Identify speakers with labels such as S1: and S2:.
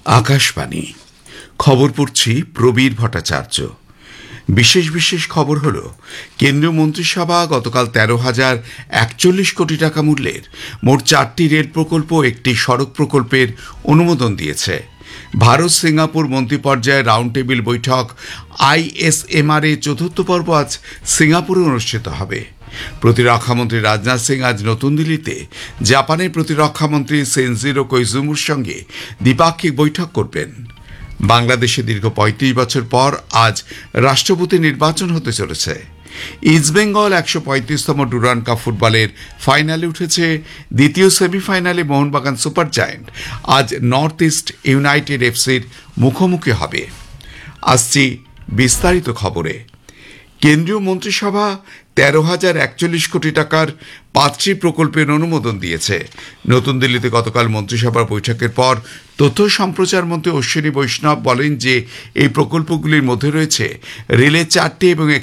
S1: আকাশবাণী খবর পড়ছি প্রবীর ভট্টাচার্য। বিশেষ খবর হল, কেন্দ্রীয় মন্ত্রিসভা গতকাল 13,041 কোটি টাকা মূল্যের মোট 4টি রেল প্রকল্প, একটি সড়ক প্রকল্পের অনুমোদন দিয়েছে। ভারত সিঙ্গাপুর মন্ত্রী পর্যায়ের রাউন্ড টেবিল বৈঠক ISMR এর চতুর্থ পর্ব আজ সিঙ্গাপুরে অনুষ্ঠিত হবে। প্রতিরক্ষামন্ত্রী রাজনাথ সিং আজ নতুন দিল্লিতে জাপানের প্রতিরক্ষামন্ত্রী সেনজিরো কোইজুমুর সঙ্গে দ্বিপাক্ষিক বৈঠক করবেন। বাংলাদেশে দীর্ঘ 35 বছর পর আজ রাষ্ট্রপতি নির্বাচন হতে চলেছে। ইস্টবেঙ্গল 135তম ডুরান্ড কাপ ফুটবলের ফাইনালে উঠেছে। দ্বিতীয় সেমিফাইনালে মোহনবাগান সুপার জায়ান্ট আজ নর্থ ইস্ট ইউনাইটেড FC'র মুখোমুখি হবে। আসছি বিস্তারিত খবরে। কেন্দ্রীয় মন্ত্রিসভা 13,041 কোটি টাকার 5টি প্রকল্পের অনুমোদন দিয়েছে। নতুন দিল্লিতে গতকাল মন্ত্রিসভার বৈঠকের পর তথ্য সম্প্রচার মন্ত্রী অশ্বিনী বৈষ্ণব বলেন যে এই প্রকল্পগুলির মধ্যে রয়েছে রেলের 4টি এবং